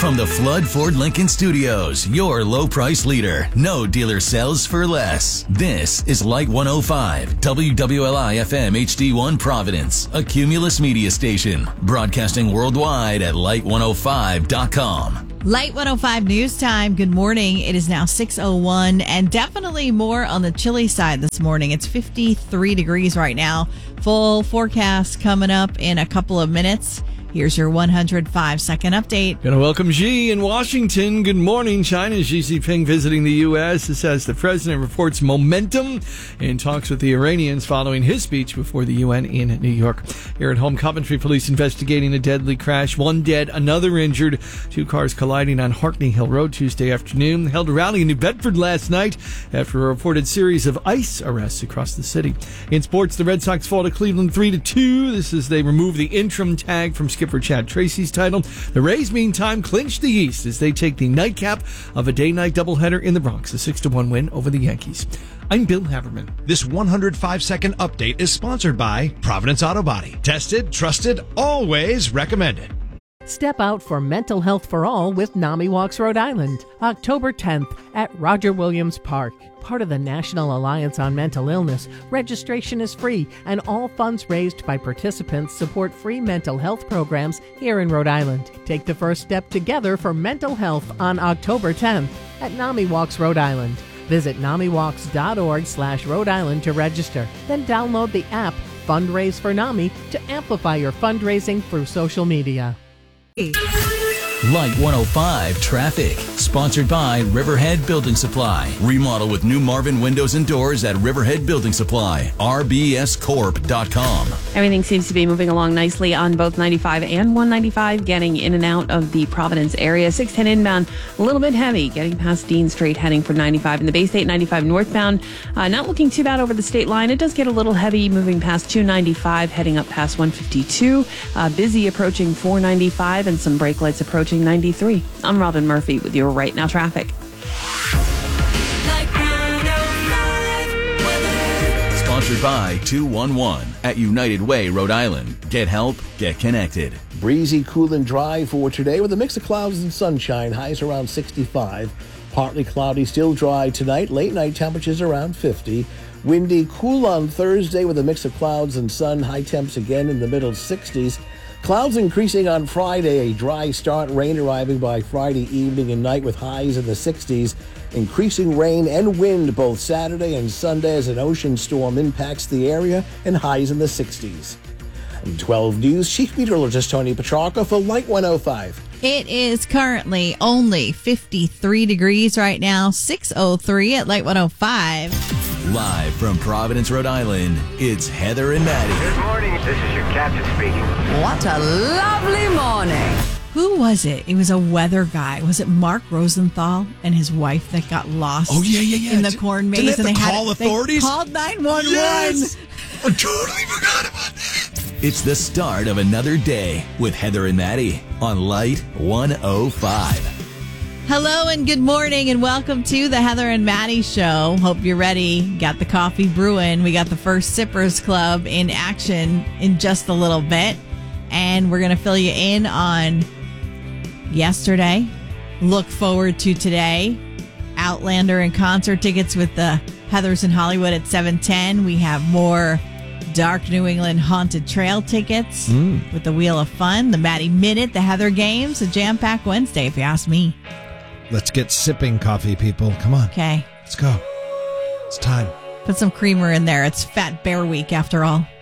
From the Flood Ford Lincoln Studios, your low price leader. No dealer sells for less. This is Light 105, WWLI FM HD1 Providence, a Cumulus media station, broadcasting worldwide at light105.com. Light 105 news time. Good morning. It is now 6:01 and definitely more on the chilly side this morning. It's 53 degrees right now. Full forecast coming up in a couple of minutes. Here's your 105-second update. Going to welcome Xi in Washington. Good morning. China's Xi Jinping visiting the U.S. This as the president reports momentum in talks with the Iranians following his speech before the UN in New York. Here at home, Coventry police investigating a deadly crash. One dead, another injured. Two cars colliding on Harkney Hill Road Tuesday afternoon. Held a rally in New Bedford last night after a reported series of ICE arrests across the city. In sports, the Red Sox fall to Cleveland 3-2. This is they remove the interim tag from skipper Chad Tracy's title. The Rays, meantime, clinch the East as they take the nightcap of a day-night doubleheader in the Bronx, a 6-1 win over the Yankees. I'm Bill Haverman. This 105-second update is sponsored by Providence Auto Body. Tested, trusted, always recommended. Step out for mental health for all with NAMI Walks Rhode Island, October 10th at Roger Williams Park. Part of the National Alliance on Mental Illness, registration is free and all funds raised by participants support free mental health programs here in Rhode Island. Take the first step together for mental health on October 10th at NAMI Walks Rhode Island. Visit NAMIWalks.org/Rhode Island to register. Then download the app Fundraise for NAMI to amplify your fundraising through social media. Light 105 traffic, sponsored by Riverhead Building Supply. Remodel with new Marvin windows and doors at Riverhead Building Supply. rbscorp.com. Everything seems to be moving along nicely on both 95 and 195, getting in and out of the Providence area. 610 inbound, a little bit heavy, getting past Dean Street, heading for 95. In the Bay State 95 northbound, not looking too bad over the state line. It does get a little heavy moving past 295, heading up past 152. Busy approaching 495 and some brake lights approaching 93. I'm Robin Murphy with your Right Now traffic. Sponsored by 211 at United Way, Rhode Island. Get help, get connected. Breezy, cool and dry for today with a mix of clouds and sunshine. Highs around 65. Partly cloudy, still dry tonight. Late night temperatures around 50. Windy, cool on Thursday with a mix of clouds and sun. High temps again in the middle 60s. Clouds increasing on Friday, a dry start, rain arriving by Friday evening and night with highs in the 60s. Increasing rain and wind both Saturday and Sunday as an ocean storm impacts the area and highs in the 60s. And 12 News, Chief Meteorologist Tony Petrarca for Light 105. It is currently only 53 degrees right now, 6:03 at Light 105. Live from Providence, Rhode Island, it's Heather and Maddie. Good morning. This is your captain speaking. What a lovely morning. Who was it? It was a weather guy. Was it Mark Rosenthal and his wife that got lost in the corn maze? Didn't they have to call authorities? They called 911. Yes! I totally forgot about that. It's the start of another day with Heather and Maddie on Light 105. Hello and good morning and welcome to the Heather and Maddie Show. Hope you're ready. Got the coffee brewing. We got the First Sippers Club in action in just a little bit. And we're going to fill you in on yesterday. Look forward to today. Outlander and concert tickets with the Heathers in Hollywood at 7:10. We have more Dark New England Haunted Trail tickets with the Wheel of Fun, the Maddie Minute, the Heather Games, a jam-packed Wednesday, if you ask me. Let's get sipping coffee, people. Come on. Okay. Let's go. It's time. Put some creamer in there. It's Fat Bear Week, after all.